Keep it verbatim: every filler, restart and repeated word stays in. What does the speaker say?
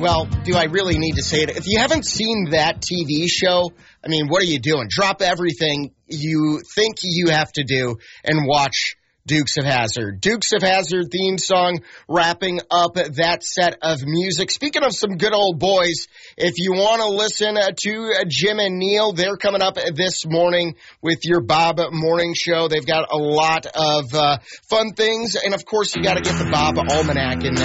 well, do I really need to say it? If you haven't seen that T V show, I mean, what are you doing? Drop everything you think you have to do and watch Dukes of Hazzard. Dukes of Hazzard theme song wrapping up that set of music. Speaking of some good old boys, if you want to listen to Jim and Neil, they're coming up this morning with your Bob Morning Show. They've got a lot of uh, fun things, and of course, you got to get the Bob Almanac in there.